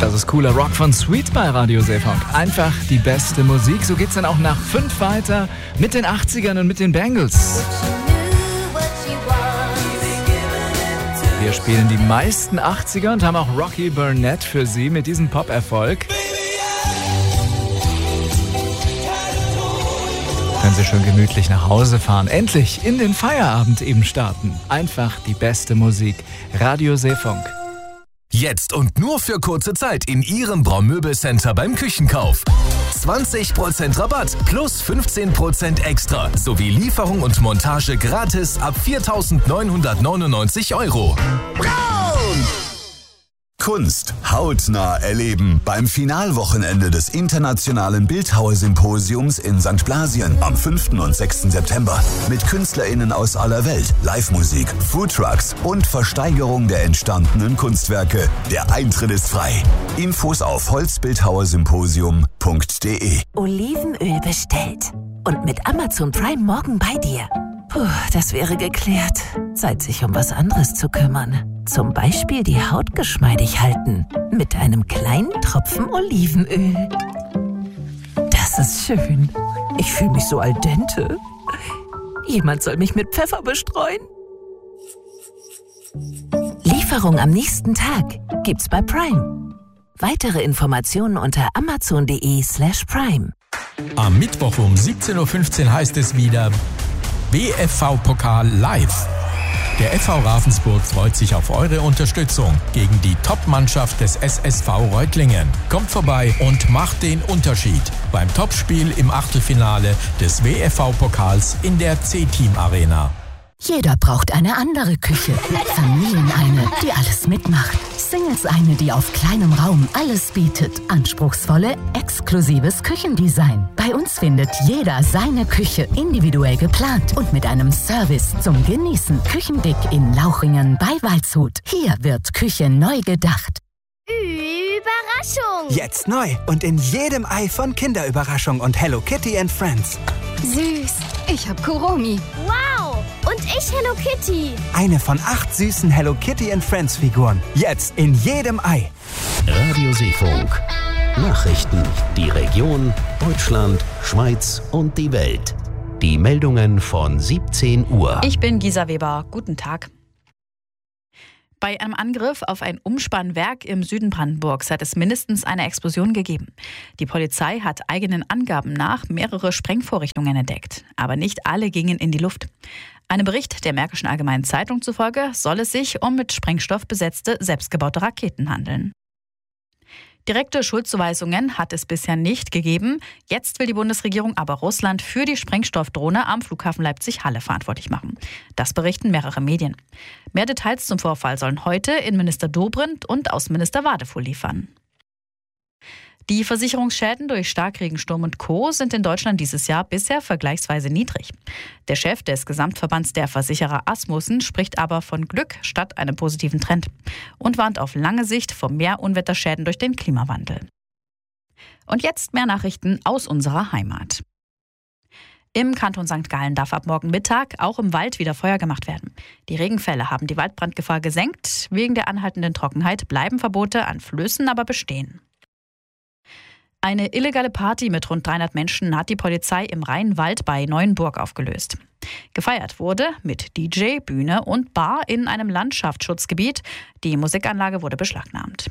Das ist cooler Rock von Sweet bei Radio Seefunk. Einfach die beste Musik. So geht's dann auch nach 5 weiter mit den 80ern und mit den Bangles. Wir spielen die meisten 80er und haben auch Rocky Burnett für Sie mit diesem Pop-Erfolg. Können Sie schön gemütlich nach Hause fahren. Endlich in den Feierabend eben starten. Einfach die beste Musik. Radio Seefunk. Jetzt und nur für kurze Zeit in Ihrem Braumöbelcenter beim Küchenkauf. 20% Rabatt plus 15% extra sowie Lieferung und Montage gratis ab 4.999 €. Braun! Kunst hautnah erleben beim Finalwochenende des Internationalen Bildhauersymposiums in St. Blasien am 5. und 6. September. Mit KünstlerInnen aus aller Welt, Live-Musik, Foodtrucks und Versteigerung der entstandenen Kunstwerke. Der Eintritt ist frei. Infos auf holzbildhauersymposium.de. Olivenöl bestellt. Und mit Amazon Prime morgen bei dir. Puh, das wäre geklärt. Zeit, sich um was anderes zu kümmern. Zum Beispiel die Haut geschmeidig halten. Mit einem kleinen Tropfen Olivenöl. Das ist schön. Ich fühle mich so al dente. Jemand soll mich mit Pfeffer bestreuen. Lieferung am nächsten Tag gibt's bei Prime. Weitere Informationen unter amazon.de/prime. Am Mittwoch um 17.15 Uhr heißt es wieder BFV-Pokal live. Der FV Ravensburg freut sich auf eure Unterstützung gegen die Top-Mannschaft des SSV Reutlingen. Kommt vorbei und macht den Unterschied beim Topspiel im Achtelfinale des WFV-Pokals in der C-Team-Arena. Jeder braucht eine andere Küche. Familien eine, die alles mitmacht. Singles eine, die auf kleinem Raum alles bietet. Anspruchsvolle, exklusives Küchendesign. Bei uns findet jeder seine Küche individuell geplant und mit einem Service zum Genießen. Küchendick in Lauchringen bei Waldshut. Hier wird Küche neu gedacht. Überraschung! Jetzt neu und in jedem Ei von Kinderüberraschung und Hello Kitty and Friends. Süß! Ich hab Kuromi. Wow! Und ich Hello Kitty. Eine von 8 süßen Hello Kitty and Friends Figuren. Jetzt in jedem Ei. Radio Seefunk. Nachrichten. Die Region, Deutschland, Schweiz und die Welt. Die Meldungen von 17 Uhr. Ich bin Gisa Weber. Guten Tag. Bei einem Angriff auf ein Umspannwerk im Süden Brandenburgs hat es mindestens eine Explosion gegeben. Die Polizei hat eigenen Angaben nach mehrere Sprengvorrichtungen entdeckt. Aber nicht alle gingen in die Luft. Einem Bericht der Märkischen Allgemeinen Zeitung zufolge soll es sich um mit Sprengstoff besetzte, selbstgebaute Raketen handeln. Direkte Schuldzuweisungen hat es bisher nicht gegeben. Jetzt will die Bundesregierung aber Russland für die Sprengstoffdrohne am Flughafen Leipzig-Halle verantwortlich machen. Das berichten mehrere Medien. Mehr Details zum Vorfall sollen heute Innenminister Dobrindt und Außenminister Wadefuhl liefern. Die Versicherungsschäden durch Starkregen, Sturm und Co. sind in Deutschland dieses Jahr bisher vergleichsweise niedrig. Der Chef des Gesamtverbands der Versicherer Asmussen spricht aber von Glück statt einem positiven Trend und warnt auf lange Sicht vor mehr Unwetterschäden durch den Klimawandel. Und jetzt mehr Nachrichten aus unserer Heimat. Im Kanton St. Gallen darf ab morgen Mittag auch im Wald wieder Feuer gemacht werden. Die Regenfälle haben die Waldbrandgefahr gesenkt. Wegen der anhaltenden Trockenheit bleiben Verbote an Flößen aber bestehen. Eine illegale Party mit rund 300 Menschen hat die Polizei im Rheinwald bei Neuenburg aufgelöst. Gefeiert wurde mit DJ, Bühne und Bar in einem Landschaftsschutzgebiet. Die Musikanlage wurde beschlagnahmt.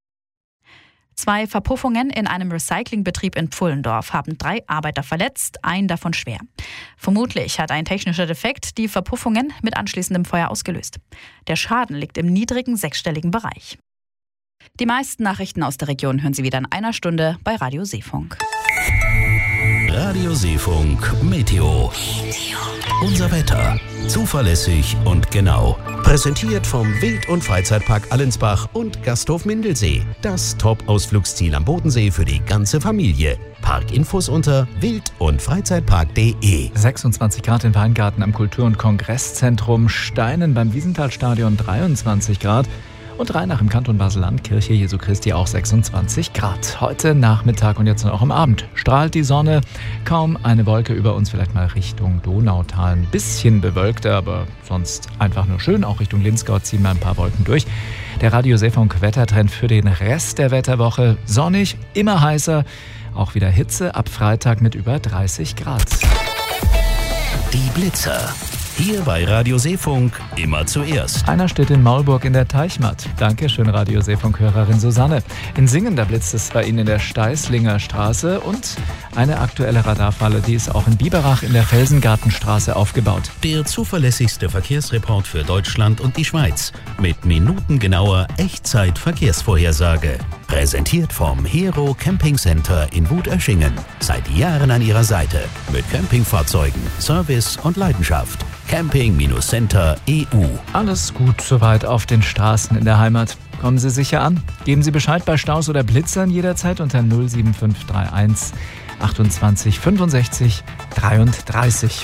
2 Verpuffungen in einem Recyclingbetrieb in Pfullendorf haben 3 Arbeiter verletzt, einen davon schwer. Vermutlich hat ein technischer Defekt die Verpuffungen mit anschließendem Feuer ausgelöst. Der Schaden liegt im niedrigen 6-stelligen Bereich. Die meisten Nachrichten aus der Region hören Sie wieder in einer Stunde bei Radio Seefunk. Radio Seefunk Meteo. Unser Wetter. Zuverlässig und genau. Präsentiert vom Wild- und Freizeitpark Allensbach und Gasthof Mindelsee. Das Top-Ausflugsziel am Bodensee für die ganze Familie. Parkinfos unter wild- und freizeitpark.de. 26 Grad in Weingarten am Kultur- und Kongresszentrum, Steinen beim Wiesenthalstadion 23 Grad. Und Rheinach im Kanton Basel-Land, Kirche Jesu Christi auch 26 Grad. Heute Nachmittag und jetzt auch am Abend strahlt die Sonne. Kaum eine Wolke über uns, vielleicht mal Richtung Donautal. Ein bisschen bewölkter, aber sonst einfach nur schön. Auch Richtung Linzgau ziehen wir ein paar Wolken durch. Der Radio Seefunk Wettertrend für den Rest der Wetterwoche. Sonnig, immer heißer. Auch wieder Hitze ab Freitag mit über 30 Grad. Die Blitzer. Hier bei Radio Seefunk immer zuerst. Einer steht in Maulburg in der Teichmatt. Dankeschön, Radio Seefunk-Hörerin Susanne. In Singen, da blitzt es bei Ihnen in der Steißlinger Straße. Und eine aktuelle Radarfalle, die ist auch in Biberach in der Felsengartenstraße aufgebaut. Der zuverlässigste Verkehrsreport für Deutschland und die Schweiz. Mit minutengenauer Echtzeit-Verkehrsvorhersage. Präsentiert vom Hero Camping Center in Wut-Öschingen. Seit Jahren an Ihrer Seite. Mit Campingfahrzeugen, Service und Leidenschaft. Camping-Center EU. Alles gut soweit auf den Straßen in der Heimat. Kommen Sie sicher an. Geben Sie Bescheid bei Staus oder Blitzern jederzeit unter 07531 28 65 33.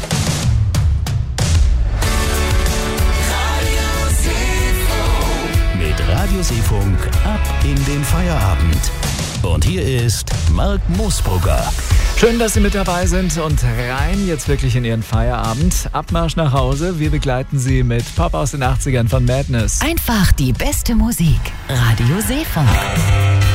Radio Seefunk ab in den Feierabend. Und hier ist Marc Moosbrugger. Schön, dass Sie mit dabei sind und rein jetzt wirklich in Ihren Feierabend. Abmarsch nach Hause. Wir begleiten Sie mit Pop aus den 80ern von Madness. Einfach die beste Musik. Radio Seefunk.